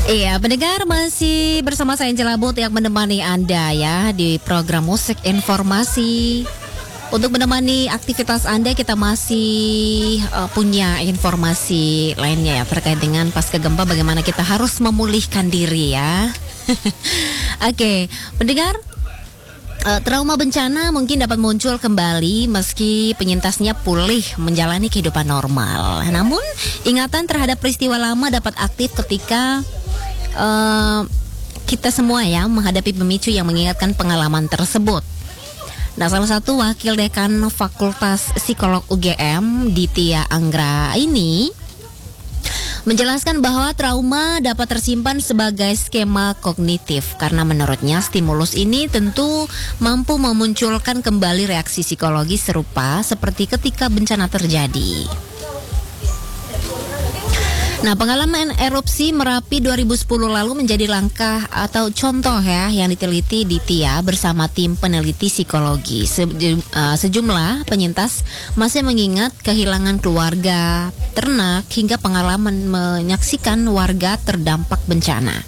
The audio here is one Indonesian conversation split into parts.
Iya, pendengar masih bersama saya Angela Bot yang menemani Anda ya di program Musik Informasi. Untuk menemani aktivitas Anda, kita masih punya informasi lainnya ya terkait dengan pasca gempa, bagaimana kita harus memulihkan diri ya. Oke, pendengar, trauma bencana mungkin dapat muncul kembali meski penyintasnya pulih menjalani kehidupan normal. Namun, ingatan terhadap peristiwa lama dapat aktif ketika kita semua ya menghadapi pemicu yang mengingatkan pengalaman tersebut. Nah, salah satu wakil dekan Fakultas Psikolog UGM, Ditya Anggra ini menjelaskan bahwa trauma dapat tersimpan sebagai skema kognitif karena menurutnya stimulus ini tentu mampu memunculkan kembali reaksi psikologis serupa seperti ketika bencana terjadi. Nah, pengalaman erupsi Merapi 2010 lalu menjadi langkah atau contoh ya yang diteliti Ditya bersama tim peneliti psikologi. Sejumlah penyintas masih mengingat kehilangan keluarga, ternak, hingga pengalaman menyaksikan warga terdampak bencana.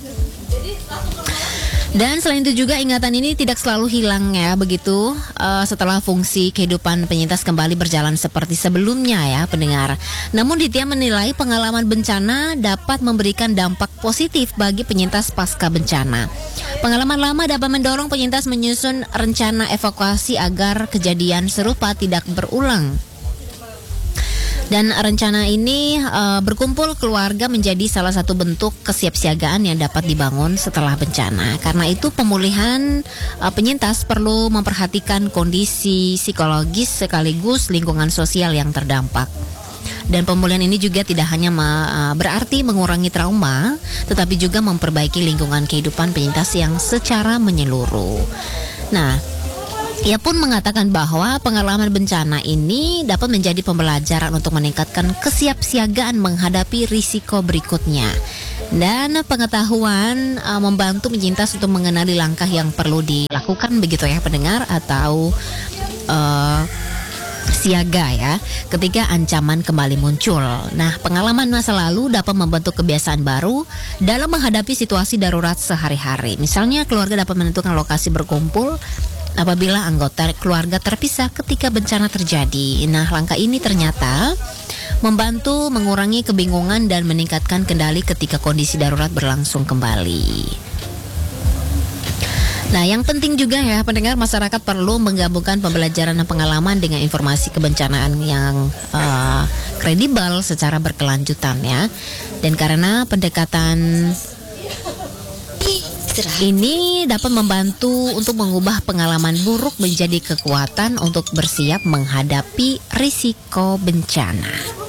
Dan selain itu juga ingatan ini tidak selalu hilang ya begitu setelah fungsi kehidupan penyintas kembali berjalan seperti sebelumnya ya pendengar. Namun Ditya menilai pengalaman bencana dapat memberikan dampak positif bagi penyintas pasca bencana. Pengalaman lama dapat mendorong penyintas menyusun rencana evakuasi agar kejadian serupa tidak berulang. Dan rencana ini berkumpul keluarga menjadi salah satu bentuk kesiapsiagaan yang dapat dibangun setelah bencana. Karena itu pemulihan penyintas perlu memperhatikan kondisi psikologis sekaligus lingkungan sosial yang terdampak. Dan pemulihan ini juga tidak hanya berarti mengurangi trauma, tetapi juga memperbaiki lingkungan kehidupan penyintas yang secara menyeluruh. Nah, ia pun mengatakan bahwa pengalaman bencana ini dapat menjadi pembelajaran untuk meningkatkan kesiapsiagaan menghadapi risiko berikutnya. Dan pengetahuan membantu penyintas untuk mengenali langkah yang perlu dilakukan begitu ya pendengar, atau siaga ya ketika ancaman kembali muncul. Nah, pengalaman masa lalu dapat membentuk kebiasaan baru dalam menghadapi situasi darurat sehari-hari. Misalnya keluarga dapat menentukan lokasi berkumpul apabila anggota keluarga terpisah ketika bencana terjadi. Nah, langkah ini ternyata membantu mengurangi kebingungan dan meningkatkan kendali ketika kondisi darurat berlangsung kembali. Nah, yang penting juga ya pendengar, masyarakat perlu menggabungkan pembelajaran dan pengalaman dengan informasi kebencanaan yang kredibel secara berkelanjutan ya. Dan karena pendekatan ini dapat membantu untuk mengubah pengalaman buruk menjadi kekuatan untuk bersiap menghadapi risiko bencana.